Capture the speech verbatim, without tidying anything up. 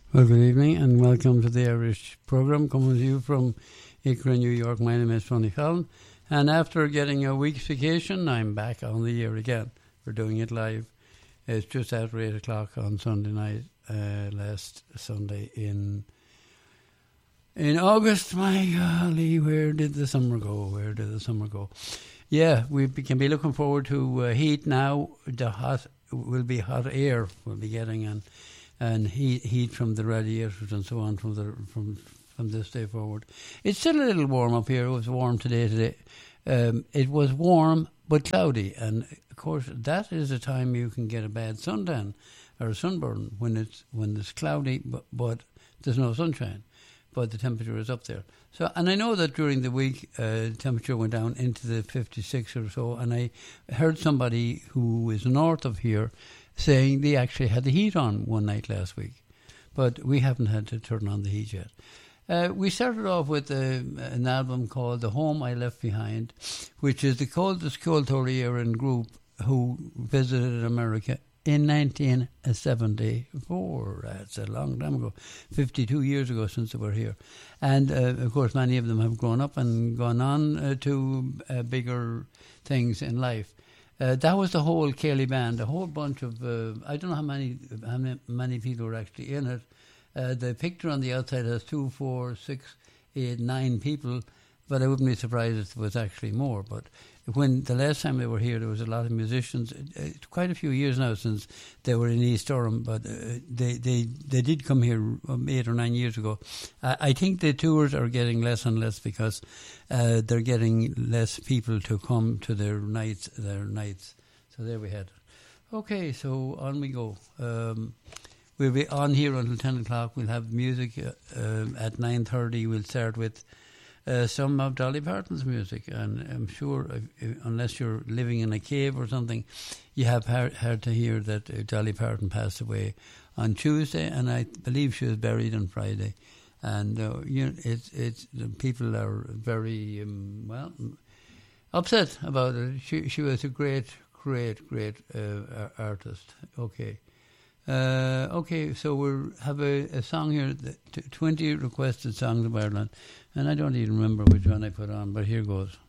Well, good evening and welcome to the Irish programme coming to you from Acre, New York. My name is Tony Fallon, and after getting a week's vacation, I'm back on the air again. We're doing it live. It's just after eight o'clock on Sunday night, uh, last Sunday in in August. My golly, where did the summer go? Where did the summer go? Yeah, we can be looking forward to uh, heat now. The hot will be hot air we'll be getting, and and heat heat from the radiators and so on from the from from this day forward. It's still a little warm up here. It was warm today. Today, um, it was warm but cloudy, and of course that is the time you can get a bad suntan or a sunburn when it's when it's cloudy, but, but there's no sunshine, but the temperature is up there. So, and I know that during the week, uh, temperature went down into the fifty-six or so, and I heard somebody who is north of here saying they actually had the heat on one night last week, but we haven't had to turn on the heat yet. Uh, we started off with uh, an album called The Home I Left Behind, which is the Coldest Culturian group who visited America in nineteen seventy-four. That's a long time ago, fifty-two years ago since they were here. And, uh, of course, many of them have grown up and gone on uh, to uh, bigger things in life. Uh, that was the whole Cayley band, a whole bunch of, uh, I don't know how many how many, many people were actually in it. Uh, the picture on the outside has two, four, six, eight, nine people, but I wouldn't be surprised if there was actually more. But when the last time they were here, there was a lot of musicians. It's quite a few years now since they were in East Durham, but uh, they, they, they did come here um, eight or nine years ago. I, I think the tours are getting less and less because uh, they're getting less people to come to their nights. Their nights. So there we had it. Okay, so on we go. Um, we'll be on here until ten o'clock. We'll have music uh, uh, at nine thirty. We'll start with Uh, some of Dolly Parton's music, and I'm sure if, if, unless you're living in a cave or something, you have heard, heard to hear that uh, Dolly Parton passed away on Tuesday, and I believe she was buried on Friday. And uh, you know, it's it's the people are very um, well upset about it. She she was a great, great, great uh, artist. Okay. Uh, okay, so we'll have a, a song here, twenty requested songs of Ireland, and I don't even remember which one I put on, but here goes.